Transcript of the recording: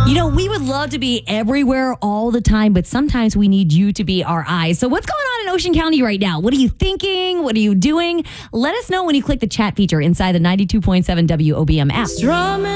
You know, we would love to be everywhere all the time, but sometimes we need you to be our eyes. So what's going on in Ocean County right now? What are you thinking? What are you doing? Let us know when you click the chat feature inside the 92.7 WOBM app.